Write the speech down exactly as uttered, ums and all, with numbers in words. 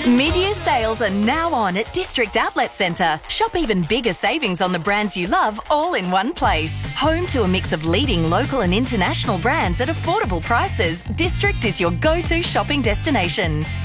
Mid-year sales are now on at District Outlet Centre. Shop even bigger savings on the brands you love all in one place. Home to a mix of leading local and international brands at affordable prices, District is your go-to shopping destination.